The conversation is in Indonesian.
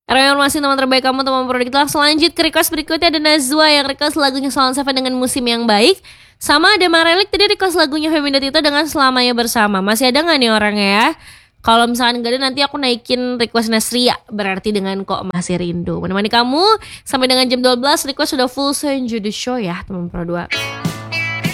Masih teman terbaik kamu, teman produk kita. Langsung lanjut ke request berikutnya. Ada Nazwa yang request lagunya Salon Seven dengan Musim Yang Baik. Sama ada Marelik tadi request lagunya Femina Tito dengan Selamanya Bersama. Masih ada gak nih orangnya ya? Kalau misalkan gak ada, nanti aku naikin request Nasria, berarti dengan Kok Masih Rindu. Menemani kamu sampai dengan jam 12. Request sudah full, so enjoy the show ya teman Pro 2.